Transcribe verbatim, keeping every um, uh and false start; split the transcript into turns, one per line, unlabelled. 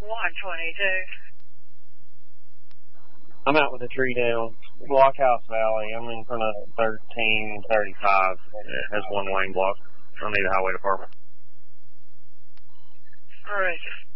one twenty-two.
I'm out with a tree down. Blockhouse Valley. I'm in front of thirteen thirty-five. It has one lane block. I need a highway department.
All right.